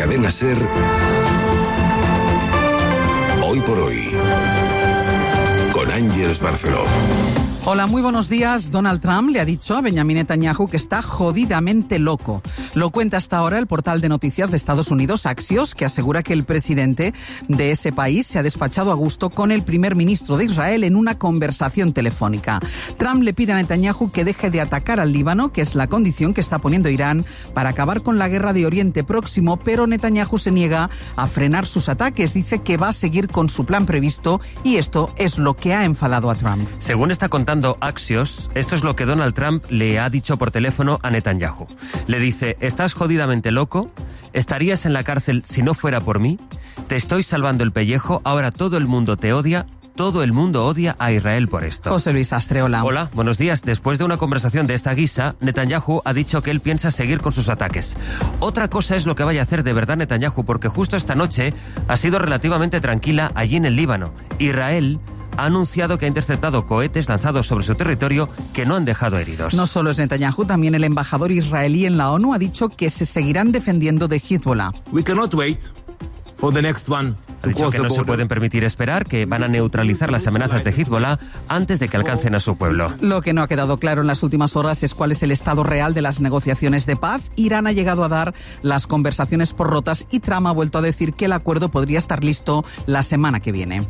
Cadena SER, Hoy por Hoy, con Ángeles Barceló. Hola, muy buenos días. Donald Trump le ha dicho a Benjamin Netanyahu que está jodidamente loco. Lo cuenta hasta ahora el portal de noticias de Estados Unidos, Axios, que asegura que el presidente de ese país se ha despachado a gusto con el primer ministro de Israel en una conversación telefónica. Trump le pide a Netanyahu que deje de atacar al Líbano, que es la condición que está poniendo Irán para acabar con la guerra de Oriente Próximo, pero Netanyahu se niega a frenar sus ataques. Dice que va a seguir con su plan previsto y esto es lo que ha enfadado a Trump. Según está contando Axios, esto es lo que Donald Trump le ha dicho por teléfono a Netanyahu. Le dice: ¿estás jodidamente loco? ¿Estarías en la cárcel si no fuera por mí? Te estoy salvando el pellejo, ahora todo el mundo te odia. Todo el mundo odia a Israel por esto. José Luis Astre, hola. Hola, buenos días. Después de una conversación de esta guisa, Netanyahu ha dicho que él piensa seguir con sus ataques. Otra cosa es lo que vaya a hacer de verdad Netanyahu, porque justo esta noche ha sido relativamente tranquila allí en el Líbano. Israel ha anunciado que ha interceptado cohetes lanzados sobre su territorio que no han dejado heridos. No solo es Netanyahu, también el embajador israelí en la ONU ha dicho que se seguirán defendiendo de Hezbollah. We cannot wait for the next one. Ha dicho que no se pueden permitir esperar, que van a neutralizar las amenazas de Hezbollah antes de que alcancen a su pueblo. Lo que no ha quedado claro en las últimas horas es cuál es el estado real de las negociaciones de paz. Irán ha llegado a dar las conversaciones por rotas y Trump ha vuelto a decir que el acuerdo podría estar listo la semana que viene.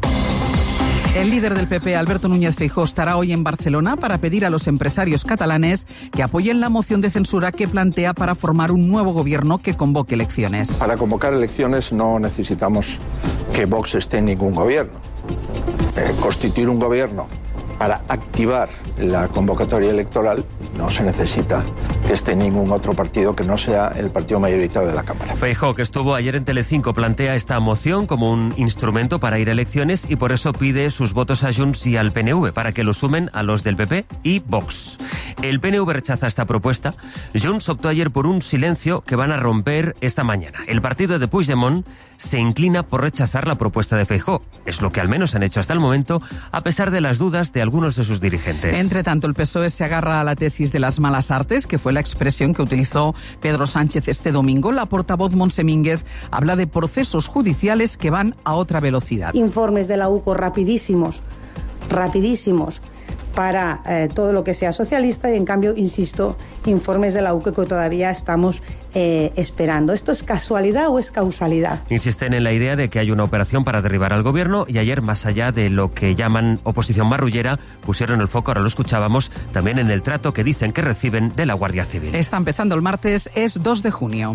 El líder del PP, Alberto Núñez Feijóo, estará hoy en Barcelona para pedir a los empresarios catalanes que apoyen la moción de censura que plantea para formar un nuevo gobierno que convoque elecciones. Para convocar elecciones no necesitamos que Vox esté en ningún gobierno. Constituir un gobierno para activar la convocatoria electoral no se necesita que esté ningún otro partido que no sea el partido mayoritario de la Cámara. Feijóo, que estuvo ayer en Telecinco, plantea esta moción como un instrumento para ir a elecciones y por eso pide sus votos a Junts y al PNV para que lo sumen a los del PP y Vox. El PNV rechaza esta propuesta. Junts optó ayer por un silencio que van a romper esta mañana. El partido de Puigdemont se inclina por rechazar la propuesta de Feijóo. Es lo que al menos han hecho hasta el momento, a pesar de las dudas de algunos de sus dirigentes. Entre tanto, el PSOE se agarra a la tesis de las malas artes, que fue la expresión que utilizó Pedro Sánchez este domingo. La portavoz Montse Mínguez habla de procesos judiciales que van a otra velocidad. Informes de la UCO rapidísimos para todo lo que sea socialista y en cambio, insisto, informes de la UCO que todavía estamos esperando. ¿Esto es casualidad o es causalidad? Insisten en la idea de que hay una operación para derribar al gobierno y ayer, más allá de lo que llaman oposición marrullera, pusieron el foco, ahora lo escuchábamos, también en el trato que dicen que reciben de la Guardia Civil. Está empezando el martes, es 2 de junio.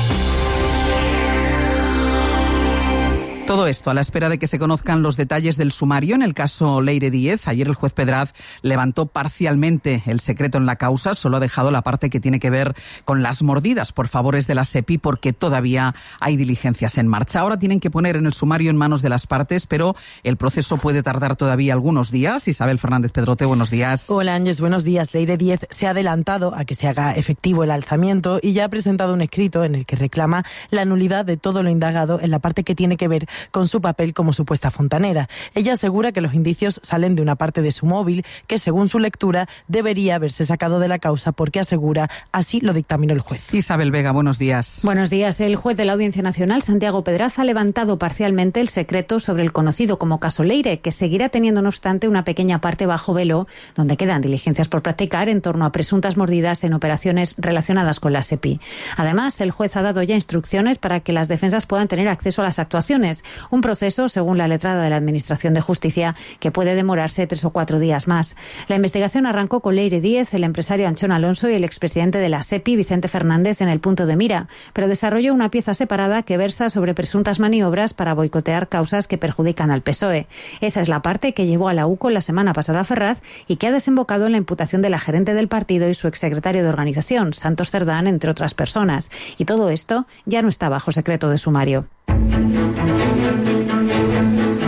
Todo esto a la espera de que se conozcan los detalles del sumario en el caso Leire Díez. Ayer el juez Pedraz levantó parcialmente el secreto en la causa, solo ha dejado la parte que tiene que ver con las mordidas por favores de la SEPI porque todavía hay diligencias en marcha. Ahora tienen que poner en el sumario en manos de las partes, pero el proceso puede tardar todavía algunos días. Isabel Fernández Pedrote, buenos días. Hola Ángeles, buenos días. Leire Díez se ha adelantado a que se haga efectivo el alzamiento y ya ha presentado un escrito en el que reclama la nulidad de todo lo indagado en la parte que tiene que ver con su papel como supuesta fontanera. Ella asegura que los indicios salen de una parte de su móvil que, según su lectura, debería haberse sacado de la causa porque asegura así lo dictaminó el juez. Isabel Vega, buenos días. Buenos días. El juez de la Audiencia Nacional, Santiago Pedraz, ha levantado parcialmente el secreto sobre el conocido como caso Leire, que seguirá teniendo, no obstante, una pequeña parte bajo velo, donde quedan diligencias por practicar en torno a presuntas mordidas en operaciones relacionadas con la SEPI. Además, el juez ha dado ya instrucciones para que las defensas puedan tener acceso a las actuaciones. Un proceso, según la letrada de la Administración de Justicia, que puede demorarse 3 o 4 días más. La investigación arrancó con Leire Díez, el empresario Anchón Alonso y el expresidente de la SEPI, Vicente Fernández, en el punto de mira, pero desarrolló una pieza separada que versa sobre presuntas maniobras para boicotear causas que perjudican al PSOE. Esa es la parte que llevó a la UCO la semana pasada a Ferraz y que ha desembocado en la imputación de la gerente del partido y su exsecretario de organización, Santos Cerdán, entre otras personas. Y todo esto ya no está bajo secreto de sumario. A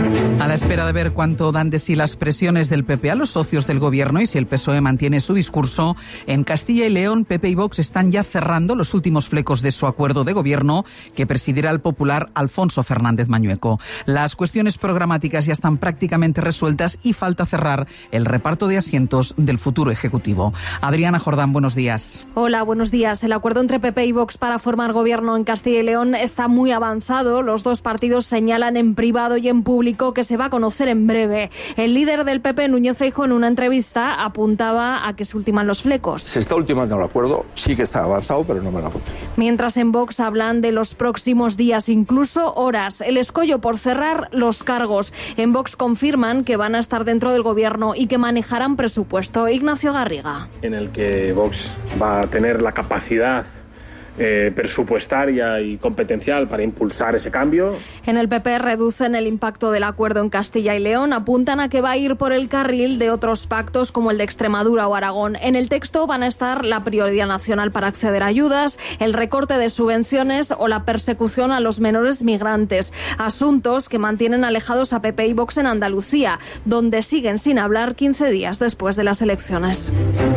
la espera de ver cuánto dan de sí las presiones del PP a los socios del gobierno y si el PSOE mantiene su discurso, en Castilla y León, PP y Vox están ya cerrando los últimos flecos de su acuerdo de gobierno que presidirá el popular Alfonso Fernández Mañueco. Las cuestiones programáticas ya están prácticamente resueltas y falta cerrar el reparto de asientos del futuro Ejecutivo. Adriana Jordán, buenos días. Hola, buenos días. El acuerdo entre PP y Vox para formar gobierno en Castilla y León está muy avanzado. Los dos partidos señalan en privado y en público que se va a conocer en breve. El líder del PP, Núñez Feijóo, en una entrevista apuntaba a que se ultiman los flecos. Se está ultimando el acuerdo, sí que está avanzado, pero no me la apunto. Mientras en Vox hablan de los próximos días, incluso horas. El escollo por cerrar los cargos. En Vox confirman que van a estar dentro del gobierno y que manejarán presupuesto. Ignacio Garriga. En el que Vox va a tener la capacidad presupuestaria y competencial para impulsar ese cambio. En el PP reducen el impacto del acuerdo en Castilla y León, apuntan a que va a ir por el carril de otros pactos como el de Extremadura o Aragón. En el texto van a estar la prioridad nacional para acceder a ayudas, el recorte de subvenciones o la persecución a los menores migrantes, asuntos que mantienen alejados a PP y Vox en Andalucía, donde siguen sin hablar 15 días después de las elecciones.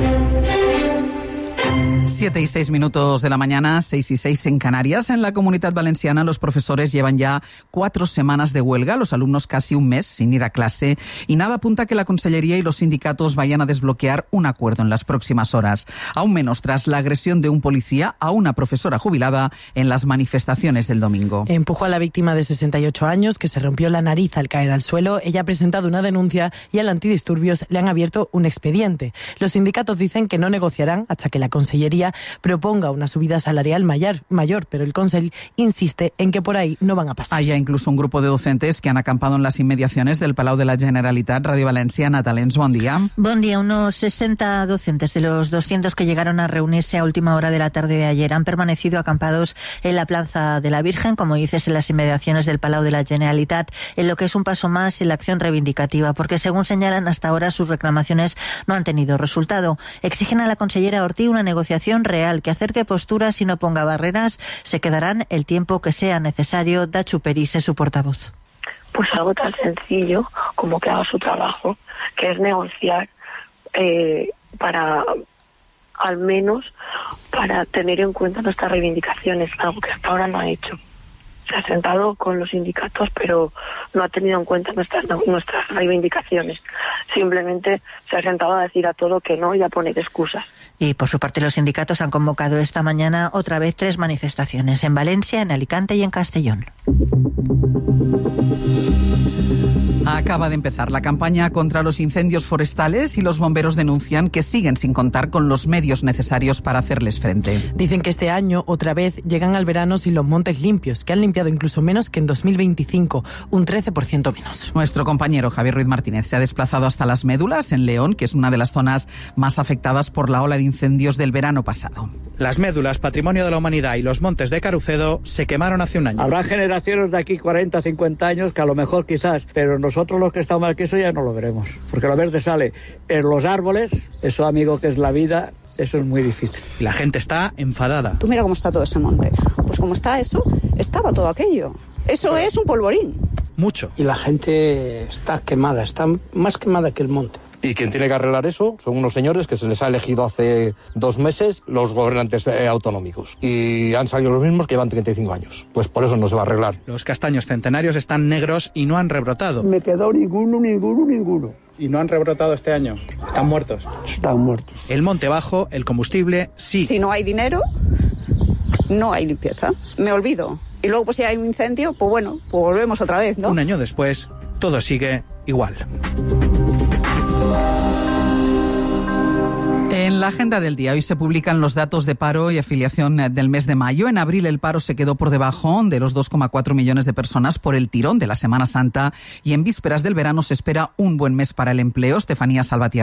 7:06 de la mañana, 6:06 en Canarias. En la Comunidad Valenciana los profesores llevan ya 4 semanas de huelga, los alumnos casi un mes sin ir a clase y nada apunta a que la Consellería y los sindicatos vayan a desbloquear un acuerdo en las próximas horas. Aún menos tras la agresión de un policía a una profesora jubilada en las manifestaciones del domingo. Empujó a la víctima de 68 años que se rompió la nariz al caer al suelo. Ella ha presentado una denuncia y al antidisturbios le han abierto un expediente. Los sindicatos dicen que no negociarán hasta que la Consellería proponga una subida salarial mayor, pero el Consell insiste en que por ahí no van a pasar. Hay ya incluso un grupo de docentes que han acampado en las inmediaciones del Palau de la Generalitat. Radio Valencia, Natalens, buen día. Buen día. Unos 60 docentes de los 200 que llegaron a reunirse a última hora de la tarde de ayer han permanecido acampados en la Plaza de la Virgen, como dices, en las inmediaciones del Palau de la Generalitat, en lo que es un paso más en la acción reivindicativa, porque según señalan hasta ahora sus reclamaciones no han tenido resultado. Exigen a la consellera Ortí una negociación real que acerque posturas y no ponga barreras. Se quedarán el tiempo que sea necesario. Dachu Peris es su portavoz. Pues algo tan sencillo como que haga su trabajo, que es negociar para, al menos, para tener en cuenta nuestras reivindicaciones, algo que hasta ahora no ha hecho. Se ha sentado con los sindicatos, pero no ha tenido en cuenta nuestras reivindicaciones. Simplemente se ha sentado a decir a todo que no y a poner excusas. Y por su parte los sindicatos han convocado esta mañana otra vez 3 manifestaciones en Valencia, en Alicante y en Castellón. Acaba de empezar la campaña contra los incendios forestales y los bomberos denuncian que siguen sin contar con los medios necesarios para hacerles frente. Dicen que este año otra vez llegan al verano sin los montes limpios, que han limpiado incluso menos que en 2025, un 13% menos. Nuestro compañero Javier Ruiz Martínez se ha desplazado hasta Las Médulas, en León, que es una de las zonas más afectadas por la ola de incendios del verano pasado. Las Médulas, patrimonio de la humanidad, y los montes de Carucedo se quemaron hace un año. Habrá generaciones de aquí 40, 50 años que a lo mejor quizás, pero nosotros los que estamos aquí eso ya no lo veremos, porque lo verde sale, pero los árboles, eso amigo que es la vida, eso es muy difícil. Y la gente está enfadada. Tú mira cómo está todo ese monte. Pues como está eso, estaba todo aquello. Eso es un polvorín. Mucho. Y la gente está quemada, está más quemada que el monte. Y quien tiene que arreglar eso son unos señores que se les ha elegido hace 2 meses los gobernantes autonómicos. Y han salido los mismos que llevan 35 años. Pues por eso no se va a arreglar. Los castaños centenarios están negros y no han rebrotado. Me quedó ninguno. ¿Y no han rebrotado este año? ¿Están muertos? Están muertos. El monte bajo, el combustible, sí. Si no hay dinero, no hay limpieza. Me olvido. Y luego pues si hay un incendio, pues bueno, pues volvemos otra vez, ¿no? Un año después, todo sigue igual. En la agenda del día hoy se publican los datos de paro y afiliación del mes de mayo. En abril el paro se quedó por debajo de los 2,4 millones de personas por el tirón de la Semana Santa y en vísperas del verano se espera un buen mes para el empleo. Estefanía Salvatierra.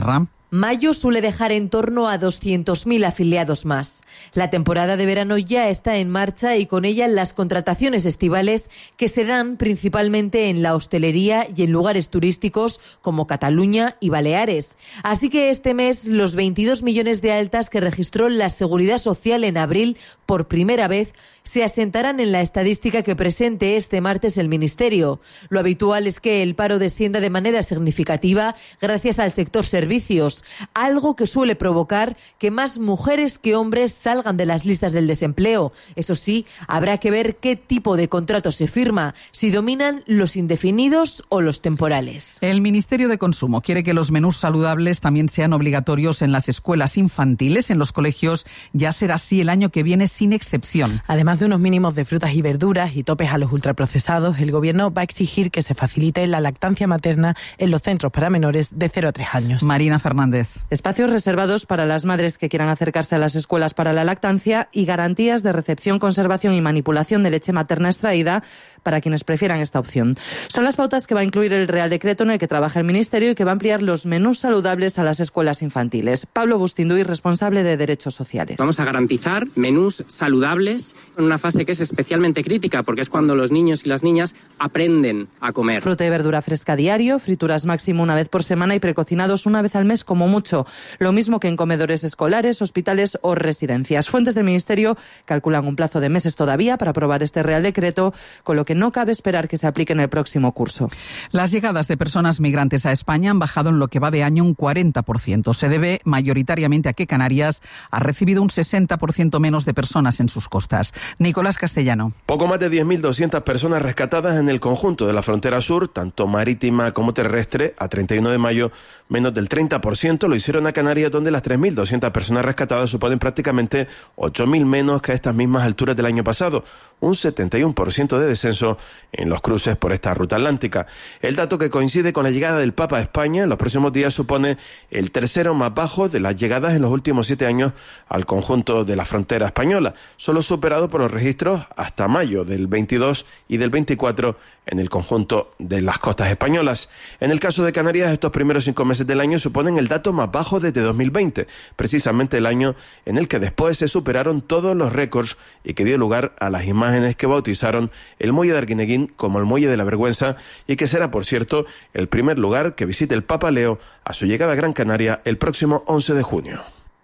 Mayo suele dejar en torno a 200.000 afiliados más. La temporada de verano ya está en marcha y con ella las contrataciones estivales que se dan principalmente en la hostelería y en lugares turísticos como Cataluña y Baleares. Así que este mes los 22 millones de altas que registró la Seguridad Social en abril por primera vez se asentarán en la estadística que presente este martes el Ministerio. Lo habitual es que el paro descienda de manera significativa gracias al sector servicios, algo que suele provocar que más mujeres que hombres salgan de las listas del desempleo. Eso sí, habrá que ver qué tipo de contrato se firma, si dominan los indefinidos o los temporales. El Ministerio de Consumo quiere que los menús saludables también sean obligatorios en las escuelas infantiles. En los colegios ya será así el año que viene sin excepción. Además de unos mínimos de frutas y verduras y topes a los ultraprocesados, el Gobierno va a exigir que se facilite la lactancia materna en los centros para menores de 0 a 3 años. Marina Fernández. Espacios reservados para las madres que quieran acercarse a las escuelas para la lactancia y garantías de recepción, conservación y manipulación de leche materna extraída para quienes prefieran esta opción. Son las pautas que va a incluir el Real Decreto en el que trabaja el Ministerio y que va a ampliar los menús saludables a las escuelas infantiles. Pablo Bustinduy, responsable de Derechos Sociales. Vamos a garantizar menús saludables en una fase que es especialmente crítica porque es cuando los niños y las niñas aprenden a comer. Fruta y verdura fresca diario, frituras máximo una vez por semana y precocinados una vez al mes como mucho. Lo mismo que en comedores escolares, hospitales o residencias. Fuentes del Ministerio calculan un plazo de meses todavía para aprobar este Real Decreto, con lo que no cabe esperar que se aplique en el próximo curso. Las llegadas de personas migrantes a España han bajado en lo que va de año un 40%. Se debe mayoritariamente a que Canarias ha recibido un 60% menos de personas en sus costas. Nicolás Castellano. Poco más de 10.200 personas rescatadas en el conjunto de la frontera sur, tanto marítima como terrestre, a 31 de mayo, menos del 30% lo hicieron a Canarias, donde las 3.200 personas rescatadas suponen prácticamente 8.000 menos que a estas mismas alturas del año pasado, un 71% de descenso en los cruces por esta ruta atlántica. El dato, que coincide con la llegada del Papa a España en los próximos días, supone el tercero más bajo de las llegadas en los últimos 7 años al conjunto de la frontera española, solo superado por los registros hasta mayo del 22 y del 24 en el conjunto de las costas españolas. En el caso de Canarias, estos primeros 5 meses del año suponen el dato más bajo desde 2020, precisamente el año en el que después se superaron todos los récords y que dio lugar a las imágenes que bautizaron el muelle de Arguineguín como el muelle de la vergüenza, y que será, por cierto, el primer lugar que visite el Papa Leo a su llegada a Gran Canaria el próximo 11 de junio.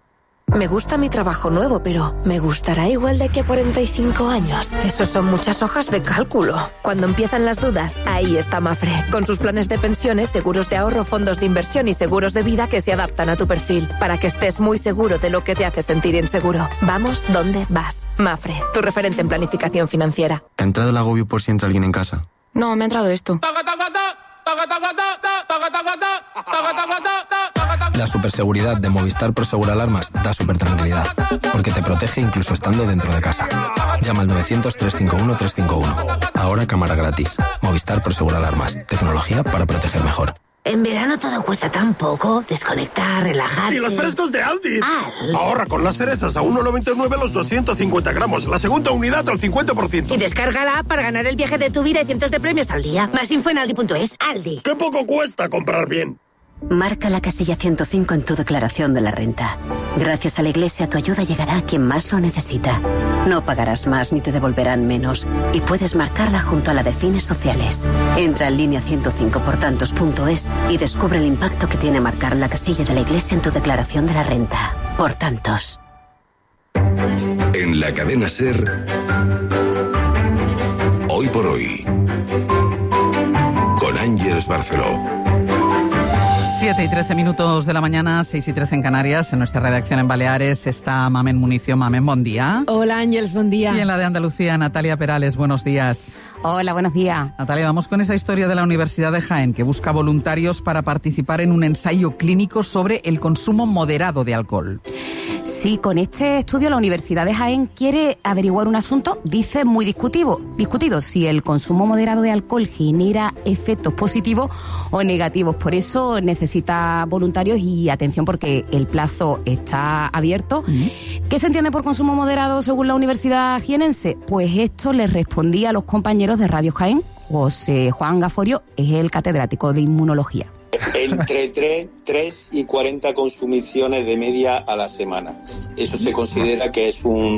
Me gusta mi trabajo nuevo, pero ¿me gustará igual de aquí a 45 años? Eso son muchas hojas de cálculo. Cuando empiezan las dudas, ahí está Mafre, con sus planes de pensiones, seguros de ahorro, fondos de inversión y seguros de vida que se adaptan a tu perfil, para que estés muy seguro de lo que te hace sentir inseguro. Vamos donde vas. Mafre, tu referente en planificación financiera. ¿Te ha entrado el agobio por si entra alguien en casa? No, me ha entrado esto. La superseguridad de Movistar Prosegur Alarmas da supertranquilidad, porque te protege incluso estando dentro de casa. Llama al 900-351-351. Ahora cámara gratis. Movistar Prosegur Alarmas. Tecnología para proteger mejor. En verano todo cuesta tan poco. Desconectar, relajarse. ¡Y los frescos de Aldi! Ahorra con las cerezas a 1,99 los 250 gramos. La segunda unidad al 50%. Y descárgala para ganar el viaje de tu vida y cientos de premios al día. Más info en aldi.es. Aldi. ¡Qué poco cuesta comprar bien! Marca la casilla 105 en tu declaración de la renta. Gracias a la Iglesia, tu ayuda llegará a quien más lo necesita. No pagarás más ni te devolverán menos. Y puedes marcarla junto a la de fines sociales. Entra en línea105portantos.es y descubre el impacto que tiene marcar la casilla de la Iglesia en tu declaración de la renta. Por tantos. En la cadena SER, Hoy por Hoy, con Ángeles Barceló. 7:13 de la mañana, 6:13 en Canarias. En nuestra redacción en Baleares está Mamen Municio. Mamen, buen día. Hola, Ángeles, buen día. Y en la de Andalucía, Natalia Perales, buenos días. Hola, buenos días. Natalia, vamos con esa historia de la Universidad de Jaén, que busca voluntarios para participar en un ensayo clínico sobre el consumo moderado de alcohol. Sí, con este estudio la Universidad de Jaén quiere averiguar un asunto, dice, muy discutido, si el consumo moderado de alcohol genera efectos positivos o negativos. Por eso necesita voluntarios y atención, porque el plazo está abierto. ¿Qué se entiende por consumo moderado según la Universidad jienense? Pues esto les respondía a los compañeros de Radio Jaén. José Juan Gaforio es el catedrático de inmunología. Entre 3 y 40 consumiciones de media a la semana. Eso se considera que es un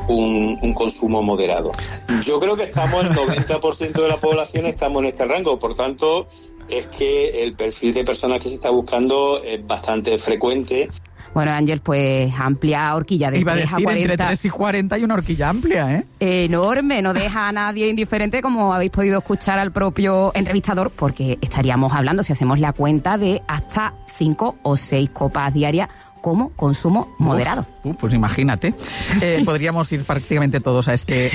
consumo moderado. Yo creo que estamos, el 90% de la población estamos en este rango, por tanto, es que el perfil de personas que se está buscando es bastante frecuente. Bueno, Ángel, pues amplia horquilla de 3 a 40. Iba a decir, entre 3 y 40 hay una horquilla amplia, ¿eh? Enorme, no deja a nadie indiferente, como habéis podido escuchar al propio entrevistador, porque estaríamos hablando, si hacemos la cuenta, de hasta 5 o 6 copas diarias como consumo moderado. Pues imagínate, podríamos ir prácticamente todos a este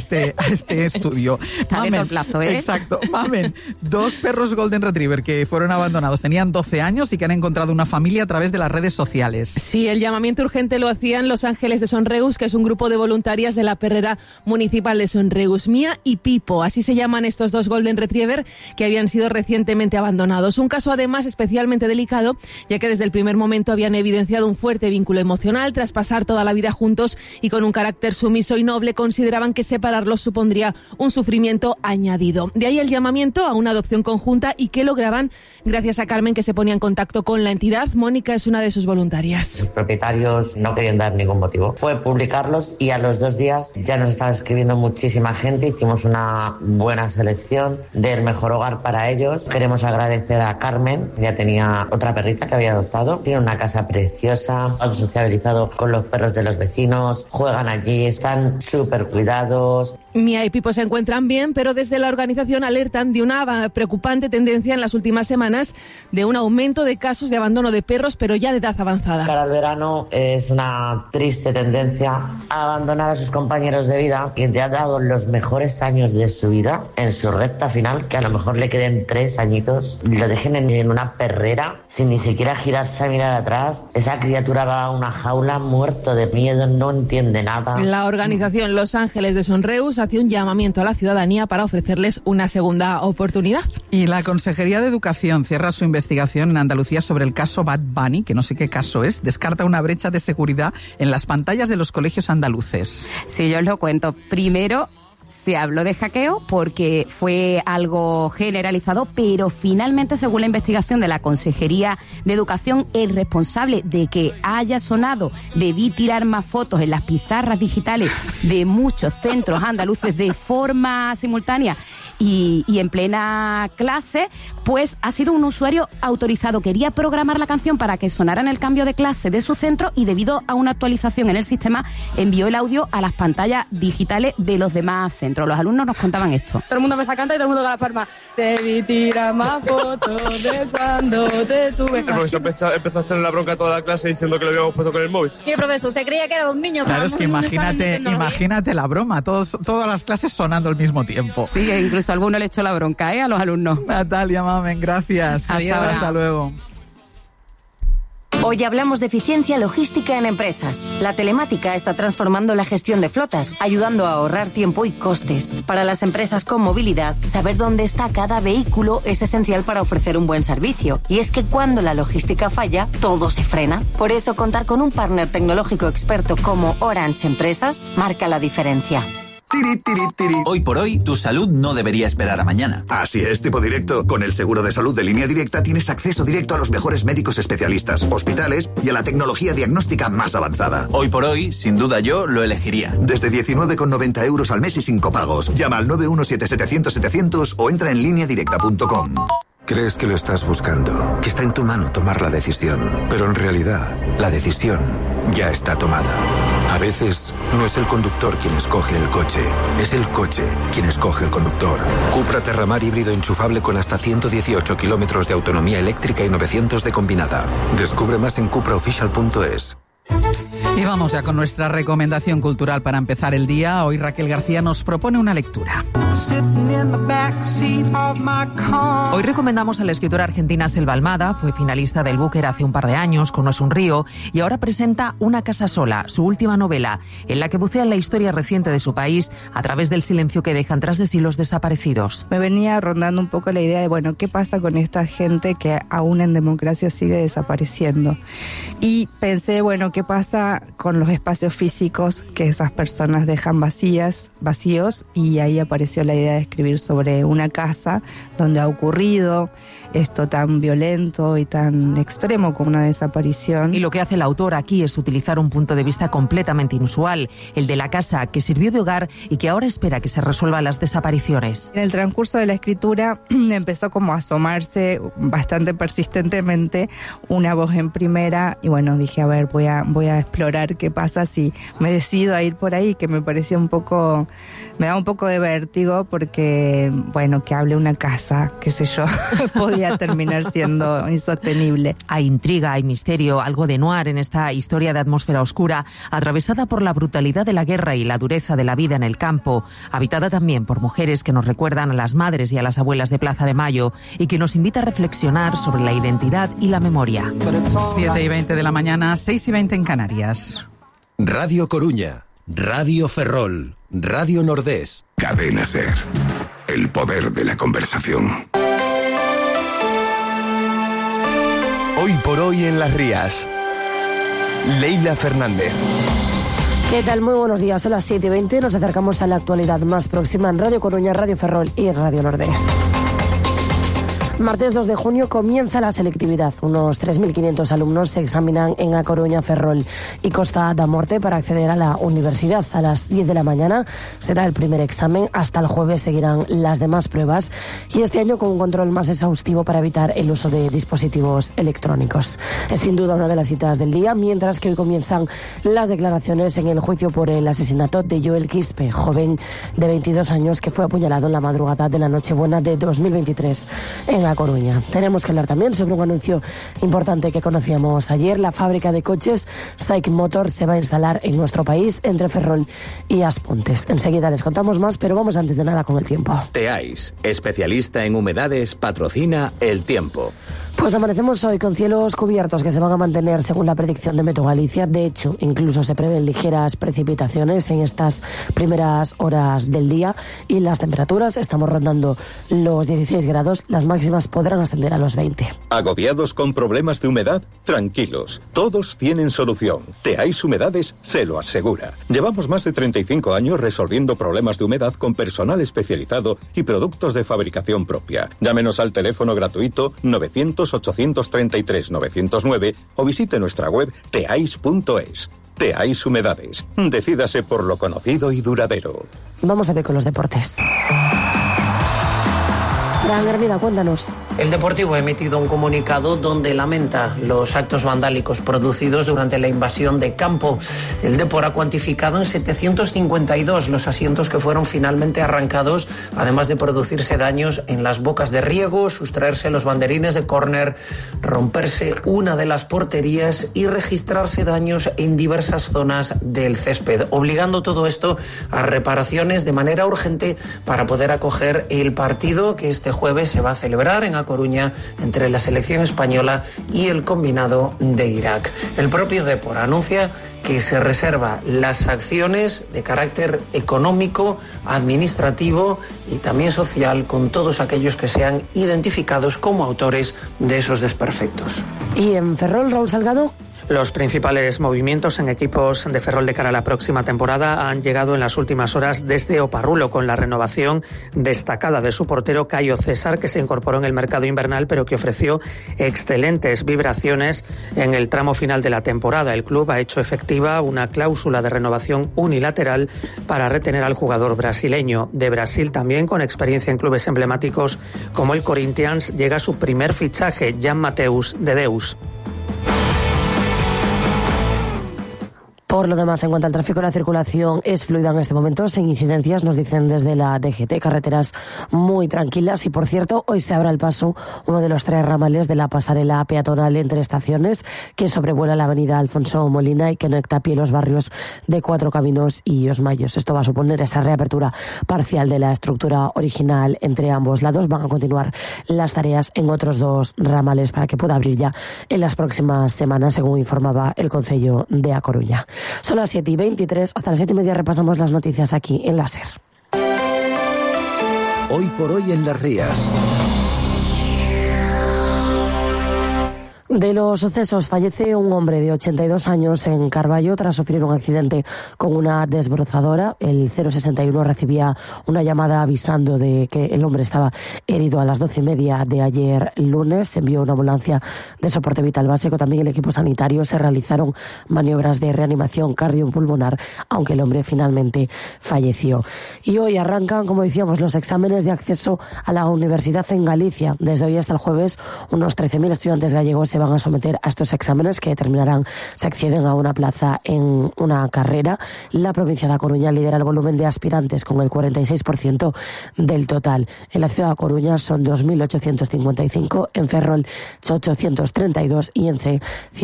estudio. Está abierto el plazo, ¿eh? Exacto. Mamen, 2 perros Golden Retriever que fueron abandonados, tenían 12 años y que han encontrado una familia a través de las redes sociales. Sí, el llamamiento urgente lo hacían Los Ángeles de Sonreus, que es un grupo de voluntarias de la perrera municipal de Sonreus. Mía y Pipo, así se llaman estos 2 Golden Retriever que habían sido recientemente abandonados. Un caso además especialmente delicado, ya que desde el primer momento habían evidenciado un fuerte vínculo emocional tras pasar toda la vida juntos y con un carácter sumiso y noble. Consideraban que separarlos supondría un sufrimiento añadido. De ahí el llamamiento a una adopción conjunta, y que lograban gracias a Carmen, que se ponía en contacto con la entidad. Mónica es una de sus voluntarias. Los propietarios no querían dar ningún motivo. Fue publicarlos y a los 2 días ya nos estaba escribiendo muchísima gente. Hicimos una buena selección del mejor hogar para ellos. Queremos agradecer a Carmen, ya tenía otra perrita que había adoptado. Tiene una casa preciosa, han sociabilizado con los perros de los vecinos, juegan allí, están súper cuidados. Mía y Pipo se encuentran bien, pero desde la organización alertan de una preocupante tendencia en las últimas semanas de un aumento de casos de abandono de perros, pero ya de edad avanzada. Para el verano es una triste tendencia a abandonar a sus compañeros de vida, que te ha dado los mejores años de su vida en su recta final, que a lo mejor le queden 3 añitos, y lo dejen en una perrera sin ni siquiera girarse a mirar atrás. Esa criatura va a una jaula muerto de miedo, no entiende nada. La organización Los Ángeles de Sonreus hace un llamamiento a la ciudadanía para ofrecerles una segunda oportunidad. Y la Consejería de Educación cierra su investigación en Andalucía sobre el caso Bad Bunny, que no sé qué caso es, descarta una brecha de seguridad en las pantallas de los colegios andaluces. Sí, yo os lo cuento. Primero, se habló de hackeo porque fue algo generalizado, pero finalmente, según la investigación de la Consejería de Educación, el responsable de que haya sonado "debí tirar más fotos" en las pizarras digitales de muchos centros andaluces de forma simultánea y en plena clase, pues ha sido un usuario autorizado. Quería programar la canción para que sonara en el cambio de clase de su centro y, debido a una actualización en el sistema, envió el audio a las pantallas digitales de los demás centros. Los alumnos nos contaban esto. Todo el mundo empezó a cantar y todo el mundo con la palma. Debí tirar más fotos de cuando te tuve. El profesor empezó a echarle la bronca a toda la clase diciendo que lo habíamos puesto con el móvil. ¿Qué profesor? Se creía que eran un niño. Claro, es que imagínate la broma, todas las clases sonando al mismo tiempo. Sí, incluso alguno le echó la bronca a los alumnos. Natalia, mamen, gracias. Hasta luego. Hoy hablamos de eficiencia logística en empresas. La telemática está transformando la gestión de flotas, ayudando a ahorrar tiempo y costes. Para las empresas con movilidad, saber dónde está cada vehículo es esencial para ofrecer un buen servicio. Y es que cuando la logística falla, todo se frena. Por eso, contar con un partner tecnológico experto como Orange Empresas marca la diferencia. Tiri, tiri, tiri. Hoy por hoy, tu salud no debería esperar a mañana. Así es, tipo directo. Con el seguro de salud de Línea Directa tienes acceso directo a los mejores médicos especialistas, hospitales y a la tecnología diagnóstica más avanzada. Hoy por hoy, sin duda yo lo elegiría. Desde 19,90 € al mes y sin copagos. Llama al 917-700-700 o entra en lineadirecta.com. Crees que lo estás buscando, que está en tu mano tomar la decisión, pero en realidad, la decisión ya está tomada. A veces, no es el conductor quien escoge el coche, es el coche quien escoge el conductor. Cupra Terramar híbrido enchufable con hasta 118 kilómetros de autonomía eléctrica y 900 de combinada. Descubre más en cupraofficial.es. Y vamos ya con nuestra recomendación cultural para empezar el día. Hoy Raquel García nos propone una lectura. Hoy recomendamos a la escritora argentina Selva Almada. Fue finalista del Booker hace un par de años con No es un río y ahora presenta Una casa sola, su última novela, en la que bucea en la historia reciente de su país a través del silencio que dejan tras de sí los desaparecidos. Me venía rondando un poco la idea de, bueno, ¿qué pasa con esta gente que aún en democracia sigue desapareciendo? Y pensé, bueno, ¿qué pasa con los espacios físicos que esas personas dejan vacíos, y ahí apareció la idea de escribir sobre una casa donde ha ocurrido esto tan violento y tan extremo como una desaparición. Y lo que hace el autor aquí es utilizar un punto de vista completamente inusual, el de la casa que sirvió de hogar y que ahora espera que se resuelvan las desapariciones. En el transcurso de la escritura empezó como a asomarse bastante persistentemente una voz en primera, y bueno, dije, a ver, voy a explorar qué pasa si me decido a ir por ahí, que me parecía me da un poco de vértigo, porque, bueno, que hable una casa, qué sé yo, podía terminar siendo insostenible. Hay intriga, hay misterio, algo de noir en esta historia de atmósfera oscura, atravesada por la brutalidad de la guerra y la dureza de la vida en el campo, habitada también por mujeres que nos recuerdan a las madres y a las abuelas de Plaza de Mayo, y que nos invita a reflexionar sobre la identidad y la memoria. 7:20 de la mañana, 6:20 en Canarias. Radio Coruña, Radio Ferrol, Radio Nordés. Cadena SER. El poder de la conversación. Hoy por hoy en Las Rías. Leila Fernández. ¿Qué tal? Muy buenos días. Son las 7:20. Nos acercamos a la actualidad más próxima en Radio Coruña, Radio Ferrol y Radio Nordés. Martes 2 de junio comienza la selectividad. Unos 3.500 alumnos se examinan en A Coruña, Ferrol y Costa da Morte para acceder a la universidad. A las 10 de la mañana será el primer examen. Hasta el jueves seguirán las demás pruebas, y este año con un control más exhaustivo para evitar el uso de dispositivos electrónicos. Es sin duda una de las citas del día, mientras que hoy comienzan las declaraciones en el juicio por el asesinato de Joel Quispe, joven de 22 años que fue apuñalado en la madrugada de la Nochebuena de 2023 en A Coruña. Tenemos que hablar también sobre un anuncio importante que conocíamos ayer. La fábrica de coches SAIC Motor se va a instalar en nuestro país, entre Ferrol y As Pontes. Enseguida les contamos más, pero vamos antes de nada con el tiempo. Teais, especialista en humedades, patrocina el tiempo. Pues amanecemos hoy con cielos cubiertos que se van a mantener según la predicción de Meteo Galicia. De hecho, incluso se prevén ligeras precipitaciones en estas primeras horas del día, y las temperaturas estamos rondando los 16 grados. Las máximas podrán ascender a los 20. ¿Agobiados con problemas de humedad? Tranquilos, todos tienen solución. Teais Humedades se lo asegura. Llevamos más de 35 años resolviendo problemas de humedad con personal especializado y productos de fabricación propia. Llámenos al teléfono gratuito 900-833-909 o visite nuestra web teais.es. Teais Humedades. Decídase por lo conocido y duradero. Vamos a ver con los deportes. Fran Hermida, cuéntanos. El Deportivo ha emitido un comunicado donde lamenta los actos vandálicos producidos durante la invasión de campo. El Depor ha cuantificado en 752 los asientos que fueron finalmente arrancados, además de producirse daños en las bocas de riego, sustraerse los banderines de córner, romperse una de las porterías y registrarse daños en diversas zonas del césped, obligando todo esto a reparaciones de manera urgente para poder acoger el partido que este jueves se va a celebrar en A Coruña entre la selección española y el combinado de Irak. El propio Depor anuncia que se reserva las acciones de carácter económico, administrativo y también social con todos aquellos que sean identificados como autores de esos desperfectos. ¿Y en Ferrol, Raúl Salgado? Los principales movimientos en equipos de Ferrol de cara a la próxima temporada han llegado en las últimas horas desde Oparrulo, con la renovación destacada de su portero Caio César, que se incorporó en el mercado invernal, pero que ofreció excelentes vibraciones en el tramo final de la temporada. El club ha hecho efectiva una cláusula de renovación unilateral para retener al jugador brasileño. De Brasil, también con experiencia en clubes emblemáticos como el Corinthians, llega su primer fichaje, Jan Mateus de Deus. Por lo demás, en cuanto al tráfico, la circulación es fluida en este momento, sin incidencias, nos dicen desde la DGT, carreteras muy tranquilas. Y por cierto, hoy se abre al paso uno de los 3 ramales de la pasarela peatonal entre estaciones, que sobrevuela la avenida Alfonso Molina y que conecta a pie los barrios de Cuatro Caminos y Osmayos. Esto va a suponer esa reapertura parcial de la estructura original entre ambos lados. Van a continuar las tareas en otros 2 ramales para que pueda abrir ya en las próximas semanas, según informaba el Concello de A Coruña. Son las 7:23, hasta las 7:30 repasamos las noticias aquí en la SER. Hoy por hoy en Las Rías. De los sucesos, fallece un hombre de 82 años en Carballo tras sufrir un accidente con una desbrozadora. El 061 recibía una llamada avisando de que el hombre estaba herido a las 12:30 de ayer lunes. Se envió una ambulancia de soporte vital básico. También el equipo sanitario. Se realizaron maniobras de reanimación cardiopulmonar, aunque el hombre finalmente falleció. Y hoy arrancan, como decíamos, los exámenes de acceso a la universidad en Galicia. Desde hoy hasta el jueves, unos 13.000 estudiantes gallegos se van a someter a estos exámenes que determinarán si acceden a una plaza en una carrera. La provincia de A Coruña lidera el volumen de aspirantes con el 46% del total. En la ciudad de A Coruña son 2.855, en Ferrol 832 y en C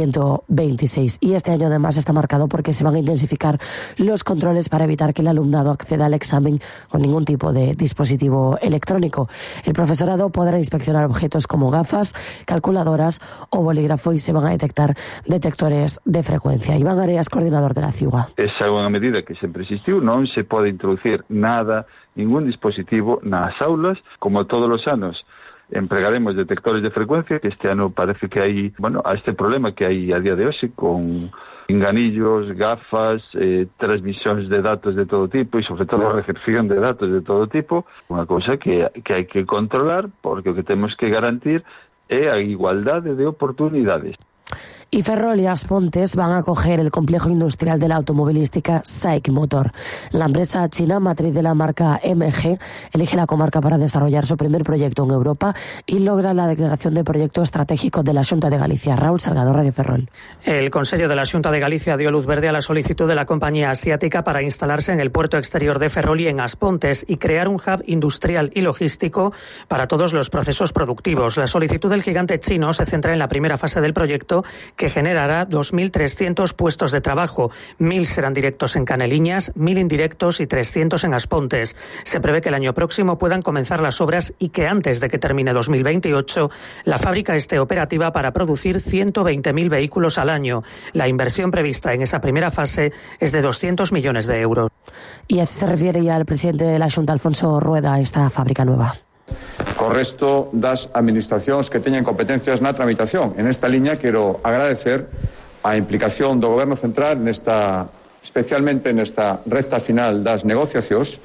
126. Y este año además está marcado porque se van a intensificar los controles para evitar que el alumnado acceda al examen con ningún tipo de dispositivo electrónico. El profesorado podrá inspeccionar objetos como gafas, calculadoras o bolígrafo y se van a detectar detectores de frecuencia. Iván Areas, coordinador de la CIUA. Esa é unha medida que sempre existiu, non se pode introducir nada, ningún dispositivo nas aulas, como todos os anos. Empregaremos detectores de frecuencia, que este ano parece que hai, a este problema que hai a día de hoxe con enganillos, gafas, transmisións de datos de todo tipo e sobre todo recepción de datos de todo tipo, unha cousa que hai que controlar porque o que temos que garantir é a igualdade de oportunidades. Y Ferrol y As Pontes van a acoger el complejo industrial de la automovilística SAIC Motor. La empresa china, matriz de la marca MG, elige la comarca para desarrollar su primer proyecto en Europa y logra la declaración de proyecto estratégico de la Xunta de Galicia. Raúl Salgado, Radio Ferrol. El Consejo de la Xunta de Galicia dio luz verde a la solicitud de la compañía asiática para instalarse en el puerto exterior de Ferrol y en As Pontes y crear un hub industrial y logístico para todos los procesos productivos. La solicitud del gigante chino se centra en la primera fase del proyecto, que generará 2.300 puestos de trabajo. 1.000 serán directos en Caneliñas, 1.000 indirectos y 300 en As Pontes. Se prevé que el año próximo puedan comenzar las obras y que antes de que termine 2028 la fábrica esté operativa para producir 120.000 vehículos al año. La inversión prevista en esa primera fase es de 200 millones de euros. Y así se refiere ya el presidente de la Xunta, Alfonso Rueda, a esta fábrica nueva. Co resto das administracións que teñen competencias na tramitación. En esta liña quero agradecer a implicación do Goberno Central especialmente nesta recta final das negociacións,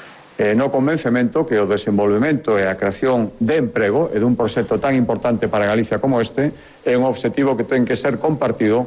no convencemento que o desenvolvemento e a creación de emprego e dun proxecto tan importante para Galicia como este é un obxectivo que ten que ser compartido.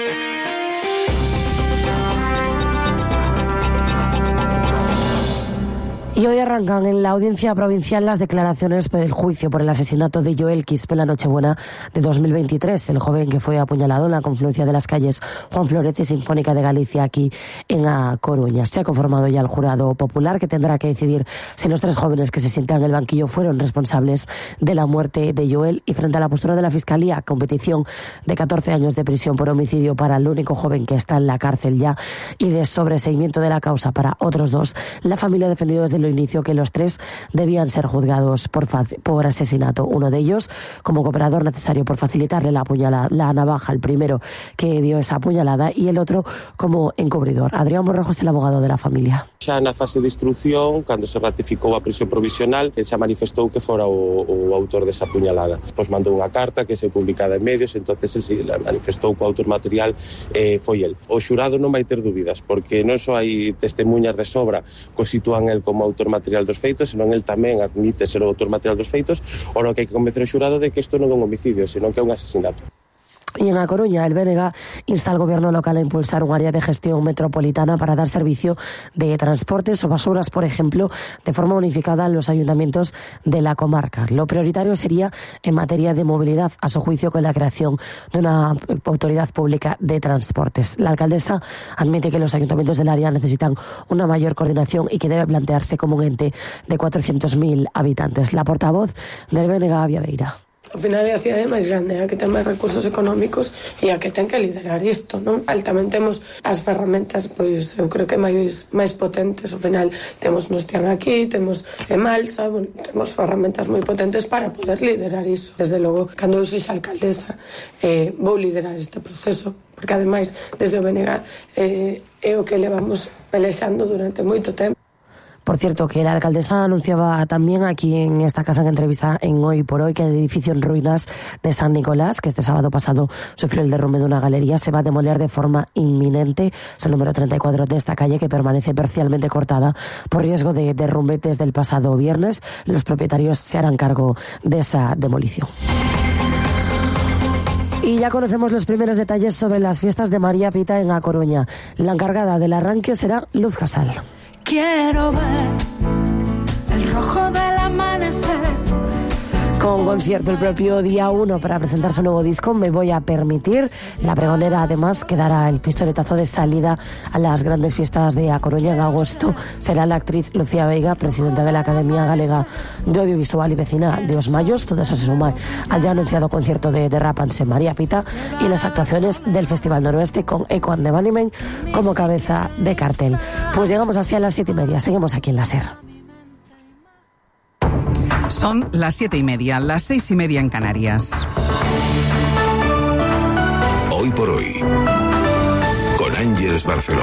Y hoy arrancan en la audiencia provincial las declaraciones del juicio por el asesinato de Joel Quispe la Nochebuena de 2023, el joven que fue apuñalado en la confluencia de las calles Juan Flórez y Sinfónica de Galicia aquí en A Coruña. Se ha conformado ya el jurado popular que tendrá que decidir si los 3 jóvenes que se sientan en el banquillo fueron responsables de la muerte de Joel, y frente a la postura de la Fiscalía, competición de 14 años de prisión por homicidio para el único joven que está en la cárcel ya y de sobreseimiento de la causa para otros 2, la familia ha defendido desde el inicio que los 3 debían ser juzgados por asesinato. Uno de ellos como cooperador necesario por facilitarle la navaja, el primero que dio esa apuñalada, y el otro como encubridor. Adrián Borrejo es el abogado de la familia. Xa na fase de instrucción, cando se ratificou a prisión provisional, el xa manifestou que fora o autor desa apuñalada. Pois mandou unha carta que se publicada en medios, entonces el manifestou que o autor material foi el. O xurado non vai ter dúbidas, porque non só hai testemunhas de sobra que o sitúan el como autor material dos feitos, senón el tamén admite ser o autor material dos feitos. Ora que hai que convencer o xurado de que isto non é un homicidio, senón que é un asesinato. Y en A Coruña, el BNG insta al gobierno local a impulsar un área de gestión metropolitana para dar servicio de transportes o basuras, por ejemplo, de forma unificada en los ayuntamientos de la comarca. Lo prioritario sería en materia de movilidad, a su juicio, con la creación de una autoridad pública de transportes. La alcaldesa admite que los ayuntamientos del área necesitan una mayor coordinación y que debe plantearse como un ente de 400.000 habitantes. La portavoz del BNG, Avia Beira. Ao final é a cidade máis grande, a que ten máis recursos económicos e a que ten que liderar isto, non? Tamén temos as ferramentas, pois eu creo que máis potentes. Ao final temos Nostian aquí, temos Emalsa, temos ferramentas moi potentes para poder liderar iso. Desde logo, cando eu sexa alcaldesa, vou liderar este proceso, porque ademais, desde o BNG, é o que levamos pelexando durante moito tempo. Por cierto, que la alcaldesa anunciaba también aquí en esta casa, en entrevista en Hoy por Hoy, que el edificio en ruinas de San Nicolás, que este sábado pasado sufrió el derrumbe de una galería, se va a demoler de forma inminente. Es el número 34 de esta calle, que permanece parcialmente cortada por riesgo de derrumbe desde el pasado viernes. Los propietarios se harán cargo de esa demolición. Y ya conocemos los primeros detalles sobre las fiestas de María Pita en A Coruña. La encargada del arranque será Luz Casal. Quiero ver el rojo del amanecer. Con concierto el propio día 1 para presentar su nuevo disco, Me Voy a Permitir. La pregonera, además, que dará el pistoletazo de salida a las grandes fiestas de A Coruña en agosto, será la actriz Lucía Veiga, presidenta de la Academia Galega de Audiovisual y vecina de Os Mayos. Todo eso se suma al ya anunciado concierto de Derrapanse María Pita y las actuaciones del Festival Noroeste con Echo and the Bunnymen como cabeza de cartel. Pues llegamos así a las 7:30. Seguimos aquí en la SER. Son las 7:30, las 6:30 en Canarias. Hoy por hoy, con Ángeles Barceló.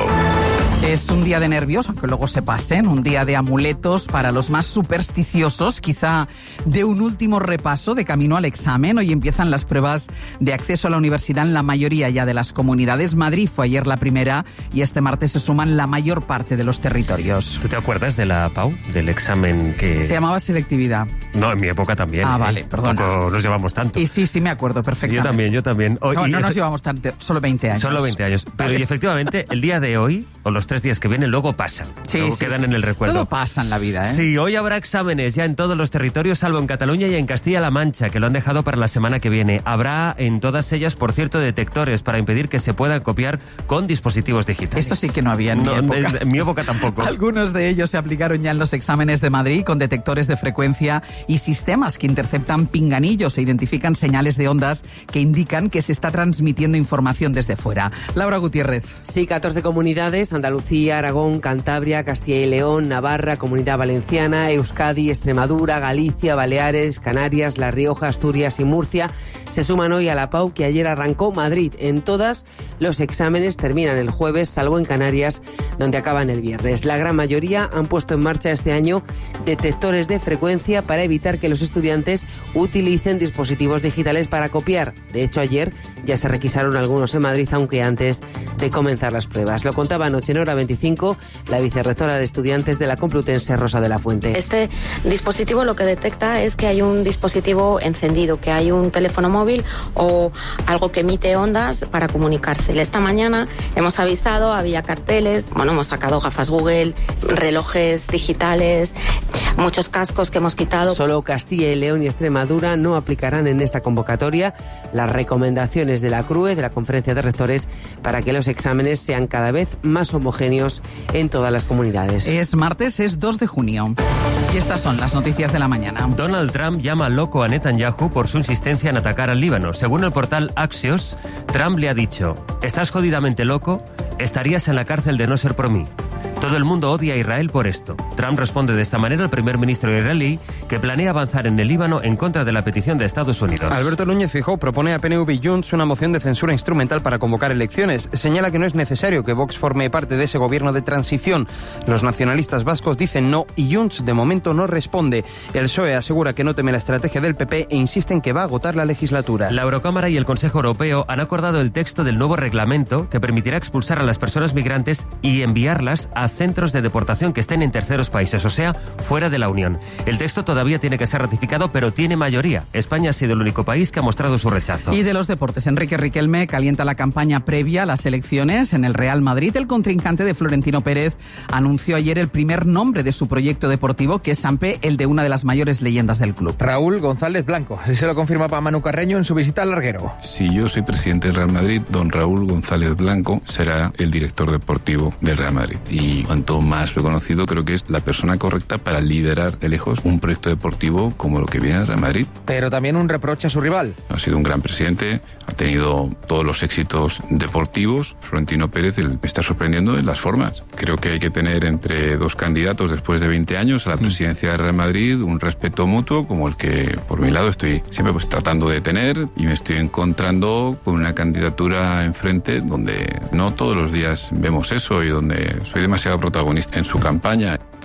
Es un día de nervios, aunque luego se pasen, un día de amuletos para los más supersticiosos, quizá de un último repaso de camino al examen. Hoy empiezan las pruebas de acceso a la universidad en la mayoría ya de las comunidades. Madrid fue ayer la primera y este martes se suman la mayor parte de los territorios. ¿Tú te acuerdas de la PAU, del examen que...? Se llamaba selectividad. No, en mi época también. Vale, perdona. Tampoco nos llevamos tanto. Y sí, me acuerdo perfectamente. Sí, yo también. No nos llevamos tanto, solo 20 años. Solo 20 años. Pero y efectivamente, el día de hoy, o los 3 días que vienen, luego pasan. Luego quedan en el recuerdo. Todo pasa en la vida, ¿eh? Sí, hoy habrá exámenes ya en todos los territorios, salvo en Cataluña y en Castilla-La Mancha, que lo han dejado para la semana que viene. Habrá en todas ellas, por cierto, detectores para impedir que se puedan copiar con dispositivos digitales. Esto sí que no había en mi época. En mi época tampoco. Algunos de ellos se aplicaron ya en los exámenes de Madrid con detectores de frecuencia y sistemas que interceptan pinganillos e identifican señales de ondas que indican que se está transmitiendo información desde fuera. Laura Gutiérrez. Sí, 14 comunidades: Andalucía, Aragón, Cantabria, Castilla y León, Navarra, Comunidad Valenciana, Euskadi, Extremadura, Galicia, Baleares, Canarias, La Rioja, Asturias y Murcia se suman hoy a la PAU que ayer arrancó Madrid. En todas los exámenes terminan el jueves, salvo en Canarias, donde acaban el viernes. La gran mayoría han puesto en marcha este año detectores de frecuencia para evitar que los estudiantes utilicen dispositivos digitales para copiar. De hecho, ayer ya se requisaron algunos en Madrid, aunque antes de comenzar las pruebas. Lo contaba anoche en Hora 25 la vicerrectora de estudiantes de la Complutense, Rosa de la Fuente. Este dispositivo lo que detecta es que hay un dispositivo encendido, que hay un teléfono móvil o algo que emite ondas para comunicarse. Esta mañana hemos avisado, había carteles, hemos sacado gafas Google, relojes digitales, muchos cascos que hemos quitado. Solo Castilla y León y Extremadura no aplicarán en esta convocatoria las recomendaciones de la CRUE, de la Conferencia de Rectores, para que los exámenes sean cada vez más homogéneos en todas las comunidades. Es martes, es 2 de junio. Y estas son las noticias de la mañana. Donald Trump llama loco a Netanyahu por su insistencia en atacar al Líbano. Según el portal Axios, Trump le ha dicho: «¿Estás jodidamente loco? Estarías en la cárcel de no ser por mí». Todo el mundo odia a Israel por esto. Trump responde de esta manera al primer ministro israelí, que planea avanzar en el Líbano en contra de la petición de Estados Unidos. Alberto Núñez Feijóo propone a PNV y Junts una moción de censura instrumental para convocar elecciones. Señala que no es necesario que Vox forme parte de ese gobierno de transición. Los nacionalistas vascos dicen no y Junts de momento no responde. El PSOE asegura que no teme la estrategia del PP e insiste en que va a agotar la legislatura. La Eurocámara y el Consejo Europeo han acordado el texto del nuevo reglamento que permitirá expulsar a las personas migrantes y enviarlas a centros de deportación que estén en terceros países, o sea, fuera de la Unión. El texto todavía tiene que ser ratificado, pero tiene mayoría. España ha sido el único país que ha mostrado su rechazo. Y de los deportes, Enrique Riquelme calienta la campaña previa a las elecciones en el Real Madrid. El contrincante de Florentino Pérez anunció ayer el primer nombre de su proyecto deportivo, que es Sampe, el de una de las mayores leyendas del club. Raúl González Blanco. Así se lo confirmaba Manu Carreño en su visita al Larguero. Si yo soy presidente del Real Madrid, don Raúl González Blanco será el director deportivo del Real Madrid. Y cuanto más lo he conocido, creo que es la persona correcta para liderar de lejos un proyecto deportivo como lo que viene al Real Madrid. Pero también un reproche a su rival. Ha sido un gran presidente, ha tenido todos los éxitos deportivos. Florentino Pérez me está sorprendiendo en las formas. Creo que hay que tener entre dos candidatos después de 20 años a la presidencia del Real Madrid un respeto mutuo como el que por mi lado estoy siempre tratando de tener, y me estoy encontrando con una candidatura enfrente donde no todos los días vemos eso y donde soy demasiado protagonista en su campaña.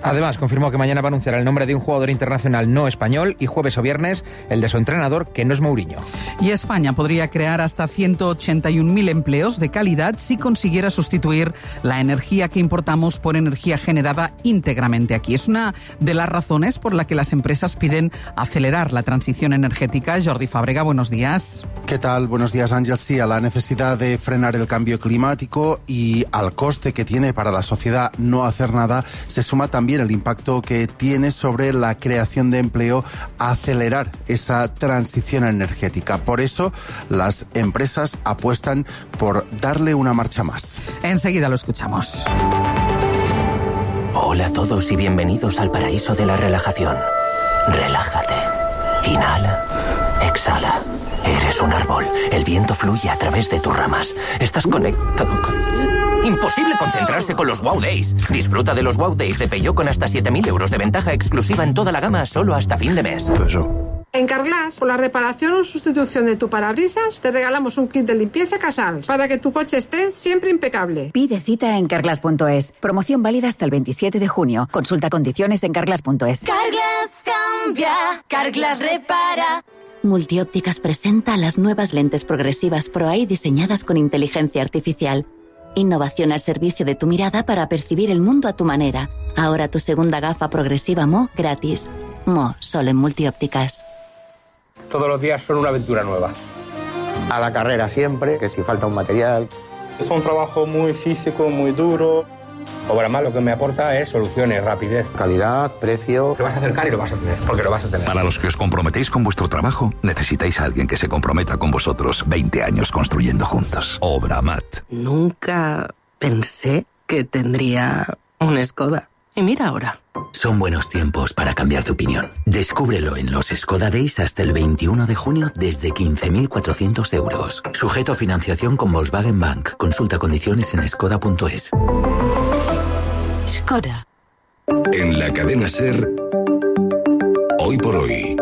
Además, confirmó que mañana va a anunciar el nombre de un jugador internacional no español y jueves o viernes el de su entrenador, que no es Mourinho. Y España podría crear hasta 181.000 empleos de calidad si consiguiera sustituir la energía que importamos por energía generada íntegramente aquí. Es una de las razones por la que las empresas piden acelerar la transición energética. Jordi Fàbrega, buenos días. ¿Qué tal? Buenos días, Ángel. Sí, a la necesidad de frenar el cambio climático y al coste que tiene para la sociedad no hacer nada, se suma también el impacto que tiene sobre la creación de empleo a acelerar esa transición energética. Por eso, las empresas apuestan por darle una marcha más. Enseguida lo escuchamos. Hola a todos y bienvenidos al paraíso de la relajación. Relájate. Inhala. Exhala. Eres un árbol. El viento fluye a través de tus ramas. Estás conectado. Imposible concentrarse con los Wow Days. Disfruta de los Wow Days de Peugeot con hasta 7.000 euros de ventaja exclusiva en toda la gama solo hasta fin de mes. En Carglass, por la reparación o sustitución de tu parabrisas, te regalamos un kit de limpieza Casals para que tu coche esté siempre impecable. Pide cita en carglass.es. Promoción válida hasta el 27 de junio. Consulta condiciones en carglass.es. Carglass cambia, Carglass repara. Multiópticas presenta las nuevas lentes progresivas Pro-Eye diseñadas con inteligencia artificial. Innovación al servicio de tu mirada para percibir el mundo a tu manera. Ahora tu segunda gafa progresiva Mo gratis. Mo, solo en Multiópticas. Todos los días son una aventura nueva. A la carrera siempre, que si falta un material. Es un trabajo muy físico, muy duro. Obramat lo que me aporta es soluciones, rapidez, calidad, precio. Te vas a acercar y lo vas a tener, porque lo vas a tener. Para los que os comprometéis con vuestro trabajo, necesitáis a alguien que se comprometa con vosotros. 20 años construyendo juntos. Obramat. Nunca pensé que tendría un Skoda. Y mira ahora. Son buenos tiempos para cambiar de opinión. Descúbrelo en los Skoda Days hasta el 21 de junio desde 15.400 euros. Sujeto a financiación con Volkswagen Bank. Consulta condiciones en skoda.es. Skoda. En la cadena SER, Hoy por Hoy,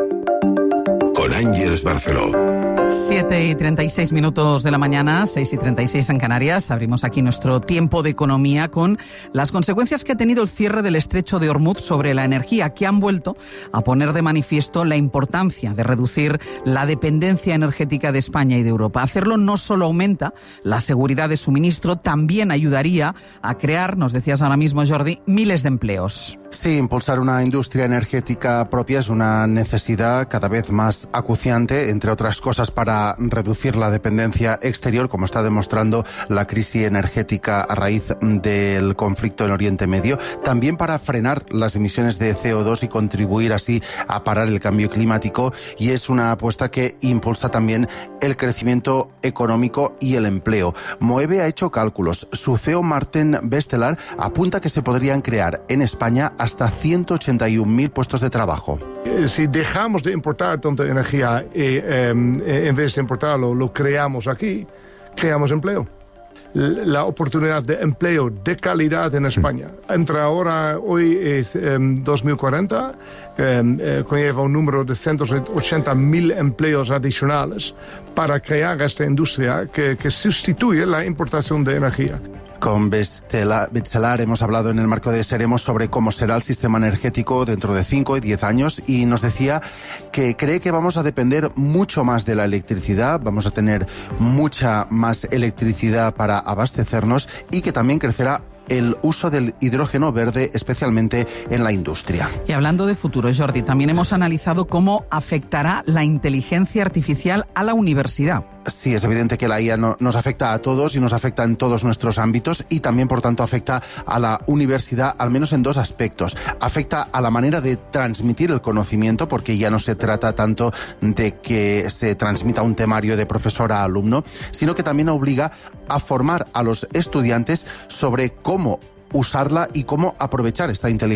con Ángeles Barceló. 7:36 de la mañana, 6:36 en Canarias. Abrimos aquí nuestro tiempo de economía con las consecuencias que ha tenido el cierre del estrecho de Hormuz sobre la energía, que han vuelto a poner de manifiesto la importancia de reducir la dependencia energética de España y de Europa. Hacerlo no solo aumenta la seguridad de suministro, también ayudaría a crear, nos decías ahora mismo, Jordi, miles de empleos. Sí, impulsar una industria energética propia es una necesidad cada vez más acuciante, entre otras cosas para reducir la dependencia exterior, como está demostrando la crisis energética a raíz del conflicto en Oriente Medio, también para frenar las emisiones de CO2 y contribuir así a parar el cambio climático, y es una apuesta que impulsa también el crecimiento económico y el empleo. Moeve ha hecho cálculos. Su CEO Martin Bestelar apunta que se podrían crear en España hasta 181.000 puestos de trabajo. Si dejamos de importar tanta energía y en vez de importarlo lo creamos aquí, creamos empleo. La oportunidad de empleo de calidad en España. Entre ahora, hoy es 2040, conlleva un número de 180.000 empleos adicionales para crear esta industria que sustituye la importación de energía. Con Bestelar hemos hablado en el marco de Seremos sobre cómo será el sistema energético dentro de 5 y 10 años, y nos decía que cree que vamos a depender mucho más de la electricidad, vamos a tener mucha más electricidad para abastecernos, y que también crecerá el uso del hidrógeno verde, especialmente en la industria. Y hablando de futuro, Jordi, también hemos analizado cómo afectará la inteligencia artificial a la universidad. Sí, es evidente que la IA nos afecta a todos y nos afecta en todos nuestros ámbitos, y también, por tanto, afecta a la universidad, al menos en dos aspectos. Afecta a la manera de transmitir el conocimiento, porque ya no se trata tanto de que se transmita un temario de profesor a alumno, sino que también obliga a formar a los estudiantes sobre cómo usarla y cómo aprovechar esta inteligencia